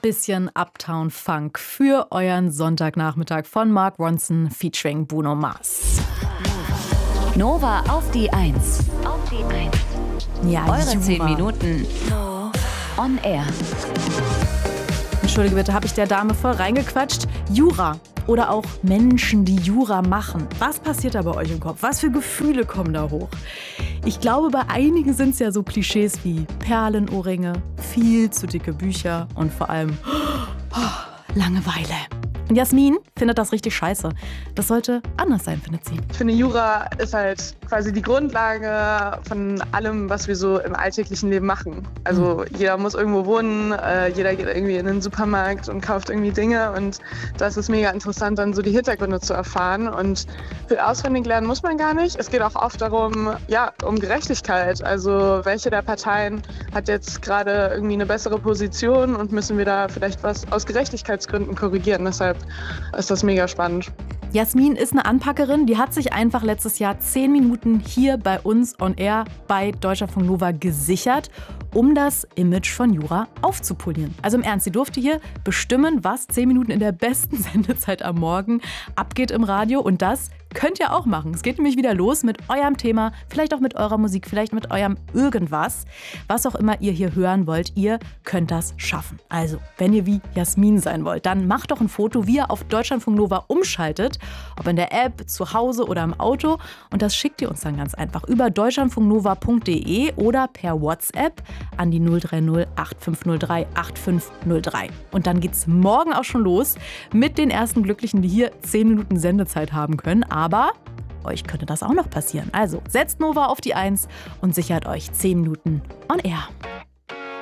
bisschen Uptown Funk für euren Sonntagnachmittag von Mark Ronson featuring Bruno Mars. Nova auf die 1. Ja, Eure Jura. 10 Minuten on air. Entschuldige bitte, habe ich der Dame voll reingequatscht? Jura oder auch Menschen, die Jura machen. Was passiert da bei euch im Kopf? Was für Gefühle kommen da hoch? Ich glaube, bei einigen sind es ja so Klischees wie Perlenohrringe, viel zu dicke Bücher und vor allem Langeweile. Und Jasmin findet das richtig scheiße. Das sollte anders sein, findet sie. Ich finde, Jura ist halt quasi die Grundlage von allem, was wir so im alltäglichen Leben machen. Also jeder muss irgendwo wohnen, jeder geht irgendwie in den Supermarkt und kauft irgendwie Dinge. Und das ist mega interessant, dann so die Hintergründe zu erfahren. Und viel auswendig lernen muss man gar nicht. Es geht auch oft darum, um Gerechtigkeit. Also welche der Parteien hat jetzt gerade irgendwie eine bessere Position und müssen wir da vielleicht was aus Gerechtigkeitsgründen korrigieren. Deshalb ist das mega spannend. Jasmin ist eine Anpackerin, die hat sich einfach letztes Jahr 10 Minuten hier bei uns on air bei Deutschlandfunk Nova gesichert, um das Image von Jura aufzupolieren. Also im Ernst, sie durfte hier bestimmen, was 10 Minuten in der besten Sendezeit am Morgen abgeht im Radio, und das könnt ihr auch machen. Es geht nämlich wieder los mit eurem Thema, vielleicht auch mit eurer Musik, vielleicht mit eurem irgendwas, was auch immer ihr hier hören wollt. Ihr könnt das schaffen. Also, wenn ihr wie Jasmin sein wollt, dann macht doch ein Foto, wie ihr auf Deutschlandfunk Nova umschaltet, ob in der App, zu Hause oder im Auto, und das schickt ihr uns dann ganz einfach über deutschlandfunknova.de oder per WhatsApp an die 030 8503 8503. Und dann geht's morgen auch schon los mit den ersten Glücklichen, die hier 10 Minuten Sendezeit haben können. Aber euch könnte das auch noch passieren. Also setzt Nova auf die 1 und sichert euch 10 Minuten on air.